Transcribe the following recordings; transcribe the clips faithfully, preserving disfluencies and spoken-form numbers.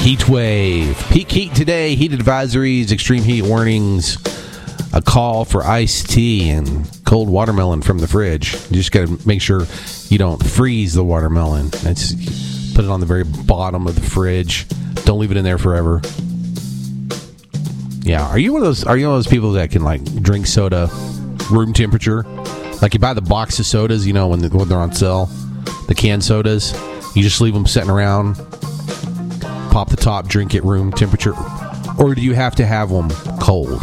Heat wave. Peak heat today. Heat advisories, extreme heat warnings, a call for iced tea and cold watermelon from the fridge. You just got to make sure you don't freeze the watermelon. That's, put it on the very bottom of the fridge. Don't leave it in there forever. Yeah, are you one of those? Are you one of those people that can like drink soda room temperature? Like you buy the box of sodas, you know, when, when they're on sale, the canned sodas. You just leave them sitting around. Pop the top, drink it room temperature, or do you have to have them cold?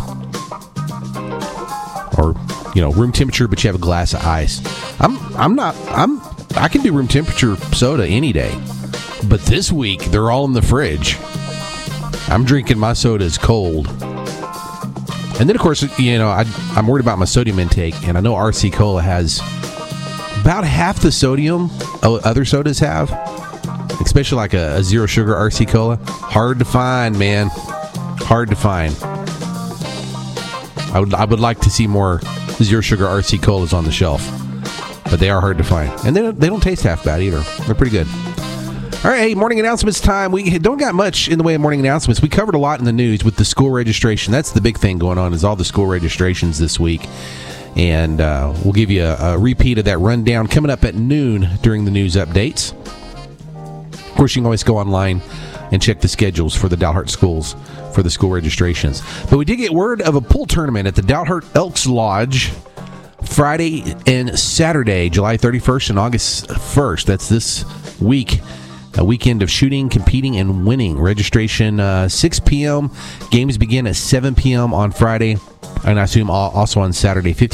Or, you know, room temperature, but you have a glass of ice. I'm, I'm not, I'm, I can do room temperature soda any day, but this week they're all in the fridge. I'm drinking my sodas cold, and then of course, you know, I, I'm worried about my sodium intake, and I know R C Cola has about half the sodium other sodas have. Especially like a, a zero sugar R C Cola. Hard to find, man. Hard to find. I would I would like to see more zero sugar R C Colas on the shelf. But they are hard to find. And they don't, they don't taste half bad either. They're pretty good. All right, hey, morning announcements time. We don't got much in the way of morning announcements. We covered a lot in the news with the school registration. That's the big thing going on is all the school registrations this week. And uh, we'll give you a, a repeat of that rundown coming up at noon during the news updates. Of course, you can always go online and check the schedules for the Dalhart schools for the school registrations. But we did get word of a pool tournament at the Dalhart Elks Lodge Friday and Saturday, July thirty-first and August first. That's this week. A weekend of shooting, competing, and winning. Registration uh, six p.m. Games begin at seven p.m. on Friday. And I assume also on Saturday,